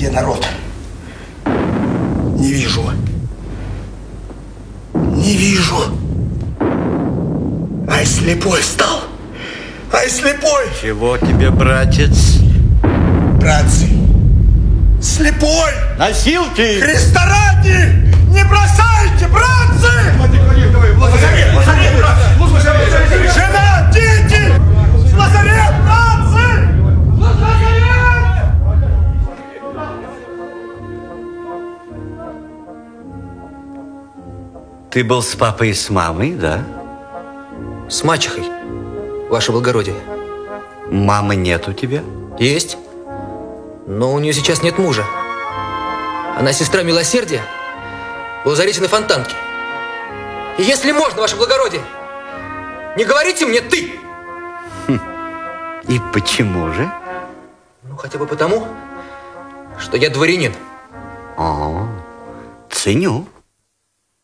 Где народ? Не вижу. Не вижу. Ай, слепой стал. Ай, слепой. Чего тебе, братец? Братцы. Слепой. Носилки! Христа ради! Не бросайте, братцы! Жена, дети! Лазарет, братцы! Лазарет! Ты был с папой и с мамой, да? С мачехой, ваше благородие. Мамы нет у тебя? Есть. Но у нее сейчас нет мужа. Она сестра милосердия в лазарете на Фонтанке. И если можно, ваше благородие, не говорите мне «ты». И почему же? Ну, хотя бы потому, что я дворянин. Ценю.